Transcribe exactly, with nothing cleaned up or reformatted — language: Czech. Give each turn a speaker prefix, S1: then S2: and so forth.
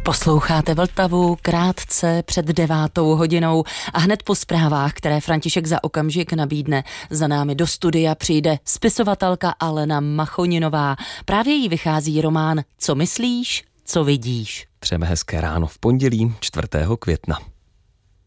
S1: Posloucháte Vltavu krátce před devátou hodinou a hned po zprávách, které František za okamžik nabídne, za námi do studia přijde spisovatelka Alena Machoninová. Právě jí vychází román Co myslíš, co vidíš.
S2: Přejeme hezké ráno v pondělí čtvrtého května.